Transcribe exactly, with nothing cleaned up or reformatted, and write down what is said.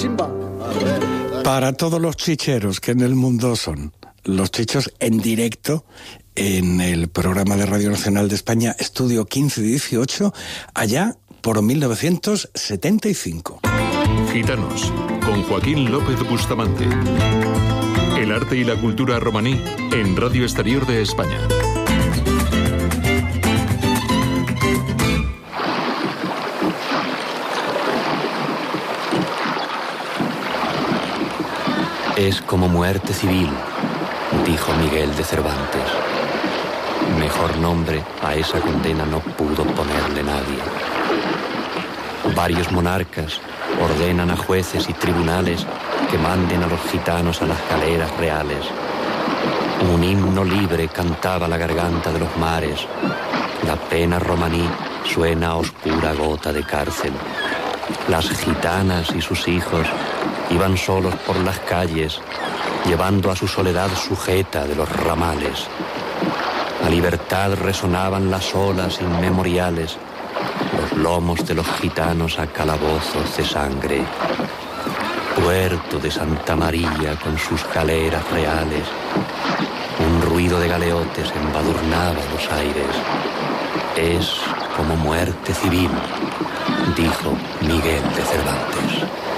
chimba. Para todos los chicheros que en el mundo son los chichos en directo en el programa de Radio Nacional de España, Estudio quince dieciocho, allá por mil novecientos setenta y cinco. Gitanos, con Joaquín López Bustamante. El arte y la cultura romaní en Radio Exterior de España. Es como muerte civil, dijo Miguel de Cervantes. Mejor nombre a esa condena no pudo ponerle nadie. Varios monarcas ordenan a jueces y tribunales que manden a los gitanos a las galeras reales. Un himno libre cantaba la garganta de los mares. La pena romaní suena a oscura gota de cárcel. Las gitanas y sus hijos iban solos por las calles, llevando a su soledad sujeta de los ramales. A libertad resonaban las olas inmemoriales, los lomos de los gitanos a calabozos de sangre. Puerto de Santa María con sus galeras reales, un ruido de galeotes embadurnaba los aires. Es como muerte civil, dijo Miguel de Cervantes.